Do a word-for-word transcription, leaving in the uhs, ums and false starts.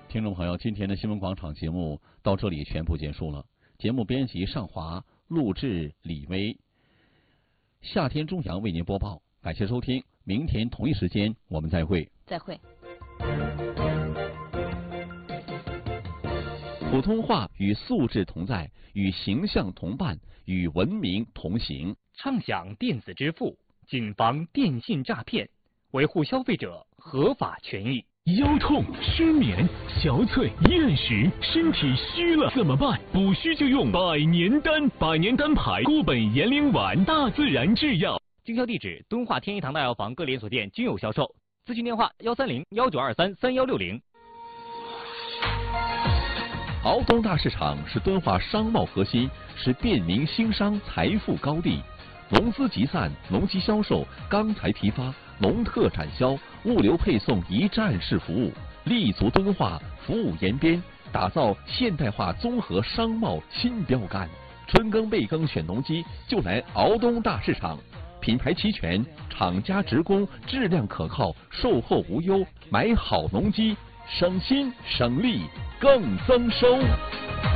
听众朋友，今天的新闻广场节目到这里全部结束了。节目编辑尚华，录制李威，夏天中阳为您播报。感谢收听，明天同一时间我们再会。 再会。 普通话与素质同在，与形象同伴，与文明同行。 畅享电子支付，谨防电信诈骗，维护消费者合法权益。 腰痛、失眠、憔悴、厌食，身体虚了怎么办？补虚就用百年丹，百年丹牌固本延龄丸，大自然制药。 经销地址：敦化天一堂大药房各连锁店均有销售。咨询电话：幺三零幺九二三三幺六零。 敖东大市场是敦化商贸核心，是便民兴商财富高地。农资集散、农机销售、钢材批发、农特产销、物流配送一站式服务，立足敦化，服务延边，打造现代化综合商贸新标杆。春耕备耕选农机，就来敖东大市场。品牌齐全，厂家直供，质量可靠，售后无忧。买好农机，省心省力更增收。